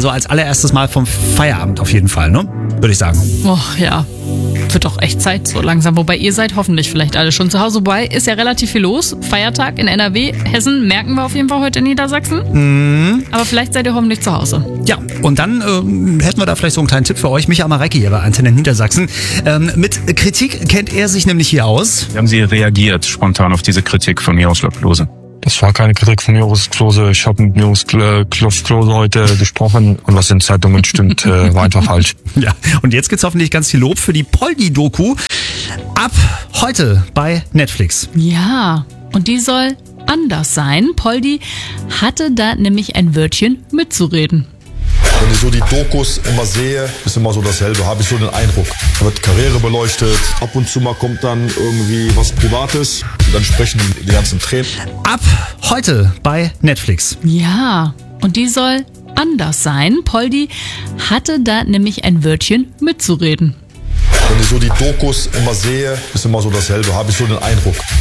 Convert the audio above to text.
Also als allererstes Mal vom Feierabend auf jeden Fall, ne? Würde ich sagen. Oh ja, wird doch echt Zeit so langsam. Wobei ihr seid hoffentlich vielleicht alle schon zu Hause. Wobei ist ja relativ viel los. Feiertag in NRW, Hessen merken wir auf jeden Fall heute in Niedersachsen. Aber vielleicht seid ihr hoffentlich zu Hause. Ja, und dann hätten wir da vielleicht so einen kleinen Tipp für euch. Michael Marecki hier bei Antenne Niedersachsen. Mit Kritik kennt er sich nämlich hier aus. Wie haben Sie reagiert spontan auf diese Kritik von Miroslav Klose? Das war keine Kritik von Miroslav Klose. Ich habe mit Miroslav Klose heute gesprochen und was in Zeitungen stimmt, war einfach falsch. Ja, und jetzt gibt's hoffentlich ganz viel Lob für die Poldi-Doku ab heute bei Netflix. Ja, und die soll anders sein. Poldi hatte da nämlich ein Wörtchen mitzureden. Wenn ich so die Dokus immer sehe, ist immer so dasselbe, habe ich so den Eindruck. Da wird Karriere beleuchtet, ab und zu mal kommt dann irgendwie was Privates, und dann sprechen die ganzen Tränen. Ab heute bei Netflix. Ja, und die soll anders sein. Poldi hatte da nämlich ein Wörtchen mitzureden. Wenn ich so die Dokus immer sehe, ist immer so dasselbe, habe ich so den Eindruck.